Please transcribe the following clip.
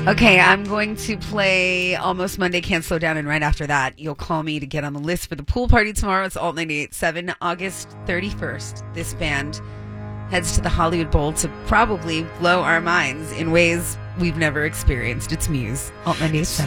Okay, I'm going to play Almost Monday, Can't Slow Down, and right after that, you'll call me to get on the list for the pool party tomorrow. It's Alt 98.7, August 31st. This band heads to the Hollywood Bowl to probably blow our minds in ways we've never experienced. It's Muse, Alt 98.7.